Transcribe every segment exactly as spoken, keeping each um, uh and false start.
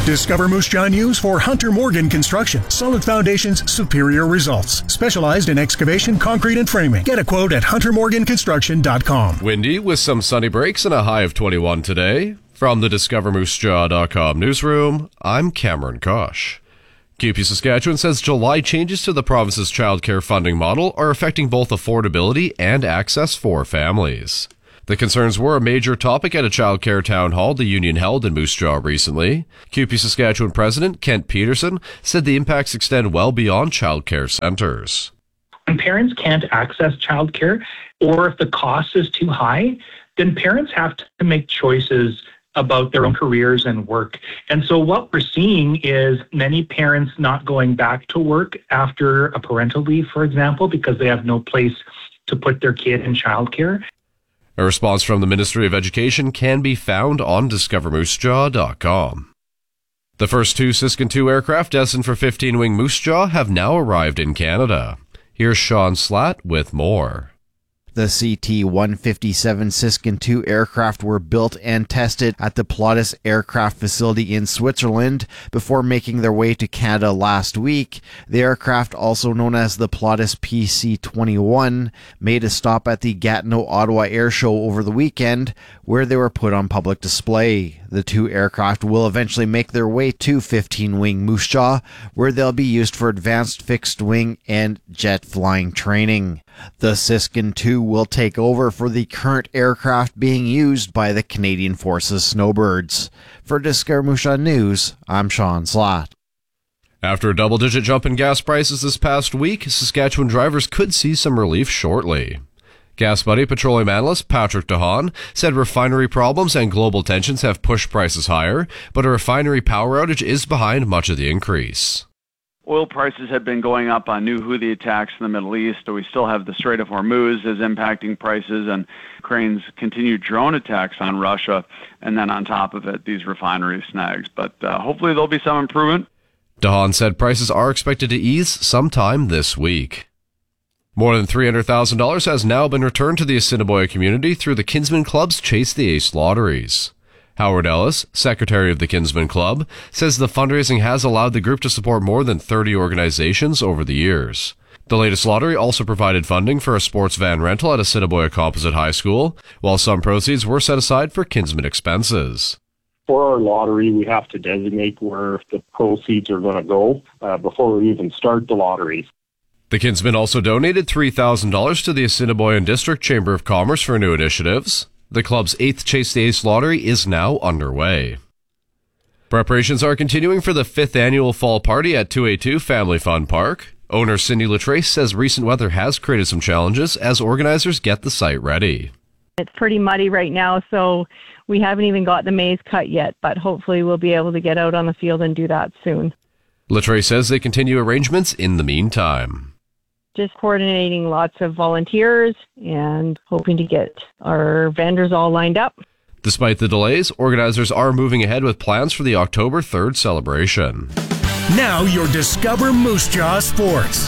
Discover Moose Jaw News for Hunter Morgan Construction. Solid foundations, superior results. Specialized in excavation, concrete, and framing. Get a quote at hunter morgan construction dot com. Windy with some sunny breaks and a high of twenty-one today. From the discover moose jaw dot com newsroom, I'm Cameron Kosh. Q P Saskatchewan says July changes to the province's childcare funding model are affecting both affordability and access for families. The concerns were a major topic at a childcare town hall the union held in Moose Jaw recently. Q P Saskatchewan President Kent Peterson said the impacts extend well beyond childcare centres. When parents can't access childcare, or if the cost is too high, then parents have to make choices about their own careers and work. And so what we're seeing is many parents not going back to work after a parental leave, for example, because they have no place to put their kid in childcare. A response from the Ministry of Education can be found on discover moose jaw dot com. The first two Siskin two aircraft destined for fifteen-wing Moose Jaw have now arrived in Canada. Here's Sean Slatt with more. The C T one fifty-seven Siskin two aircraft were built and tested at the Pilatus Aircraft Facility in Switzerland before making their way to Canada last week. The aircraft, also known as the Pilatus P C twenty-one, made a stop at the Gatineau Ottawa Air Show over the weekend, where they were put on public display. The two aircraft will eventually make their way to fifteen-wing Moose Jaw, where they'll be used for advanced fixed-wing and jet flying training. The Siskin two will take over for the current aircraft being used by the Canadian Forces Snowbirds. For Discover Moose Jaw News, I'm Sean Slatt. After a double-digit jump in gas prices this past week, Saskatchewan drivers could see some relief shortly. Gas Buddy petroleum analyst Patrick DeHaan said refinery problems and global tensions have pushed prices higher, but a refinery power outage is behind much of the increase. Oil prices have been going up on new Houthi attacks in the Middle East. So we still have the Strait of Hormuz is impacting prices, and Ukraine's continued drone attacks on Russia, and then on top of it, these refinery snags. But uh, hopefully there'll be some improvement. DeHaan said prices are expected to ease sometime this week. More than three hundred thousand dollars has now been returned to the Assiniboia community through the Kinsman Club's Chase the Ace lotteries. Howard Ellis, secretary of the Kinsman Club, says the fundraising has allowed the group to support more than thirty organizations over the years. The latest lottery also provided funding for a sports van rental at Assiniboia Composite High School, while some proceeds were set aside for Kinsman expenses. For our lottery, we have to designate where the proceeds are going to go uh, before we even start the lottery. The Kinsmen also donated three thousand dollars to the Assiniboine District Chamber of Commerce for new initiatives. The club's eighth Chase the Ace lottery is now underway. Preparations are continuing for the fifth annual fall party at two eighty-two Family Fun Park. Owner Cindy Latrace says recent weather has created some challenges as organizers get the site ready. It's pretty muddy right now, so we haven't even got the maize cut yet, but hopefully we'll be able to get out on the field and do that soon. Latrace says they continue arrangements in the meantime. Just coordinating lots of volunteers and hoping to get our vendors all lined up. Despite the delays, organizers are moving ahead with plans for the October third celebration. Now your Discover Moose Jaw Sports.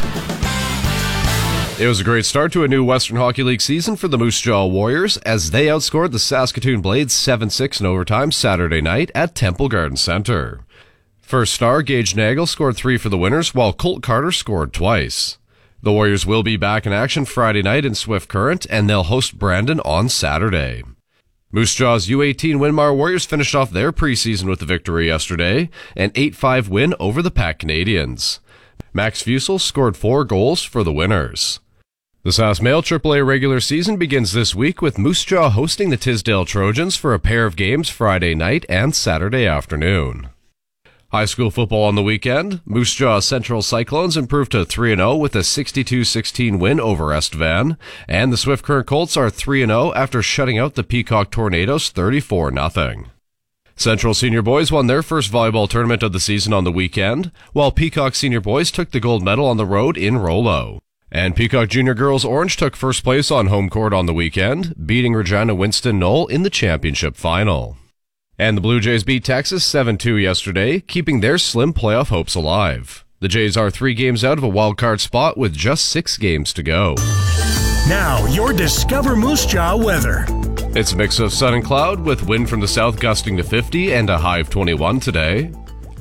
It was a great start to a new Western Hockey League season for the Moose Jaw Warriors as they outscored the Saskatoon Blades seven six in overtime Saturday night at Temple Garden Center. First star Gage Nagel scored three for the winners, while Colt Carter scored twice. The Warriors will be back in action Friday night in Swift Current, and they'll host Brandon on Saturday. Moose Jaw's U eighteen Winmar Warriors finished off their preseason with a victory yesterday, an eight five win over the Pac Canadians. Max Fusel scored four goals for the winners. The Sask Mail triple A regular season begins this week with Moose Jaw hosting the Tisdale Trojans for a pair of games Friday night and Saturday afternoon. High school football on the weekend. Moose Jaw Central Cyclones improved to three and oh with a sixty-two sixteen win over Estevan, and the Swift Current Colts are three and oh after shutting out the Peacock Tornadoes thirty-four nothing. Central Senior Boys won their first volleyball tournament of the season on the weekend, while Peacock Senior Boys took the gold medal on the road in Rollo. And Peacock Junior Girls Orange took first place on home court on the weekend, beating Regina Winston Knoll in the championship final. And the Blue Jays beat Texas seven two yesterday, keeping their slim playoff hopes alive. The Jays are three games out of a wild card spot with just six games to go. Now, your Discover Moose Jaw weather. It's a mix of sun and cloud with wind from the south gusting to fifty and a high of twenty-one today.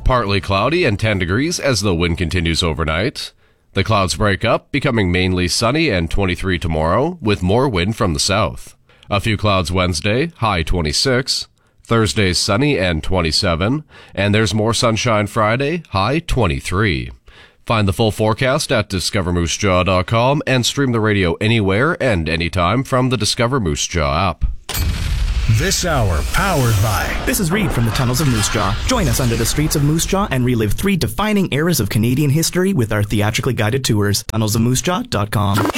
Partly cloudy and ten degrees as the wind continues overnight. The clouds break up, becoming mainly sunny and twenty-three tomorrow, with more wind from the south. A few clouds Wednesday, high twenty-six. Thursday sunny and twenty-seven. And there's more sunshine Friday, high twenty-three. Find the full forecast at discover moose jaw dot com and stream the radio anywhere and anytime from the Discover Moose Jaw app. This hour powered by... This is Reed from the Tunnels of Moose Jaw. Join us under the streets of Moose Jaw and relive three defining eras of Canadian history with our theatrically guided tours. tunnels of moose jaw dot com.